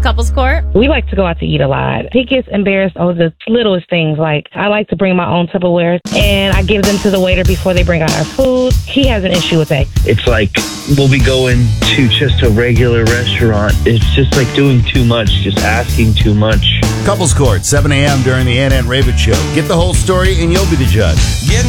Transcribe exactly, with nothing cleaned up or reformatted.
Couples Court? We like to go out to eat a lot. He gets embarrassed over the littlest things. Like, I like to bring my own Tupperware, and I give them to the waiter before they bring out our food. He has an issue with that. It's like we'll be going to just a regular restaurant. It's just like doing too much, just asking too much. Couples Court, seven a.m. during the Ann and Raven Show. Get the whole story, and you'll be the judge. Getting